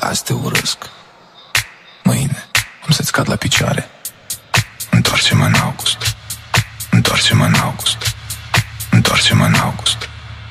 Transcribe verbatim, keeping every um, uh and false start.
Azi te urăsc, mâine am să-ți cad la picioare. Întoarce-mă în august, întoarce-mă în august, întoarce-mă în august.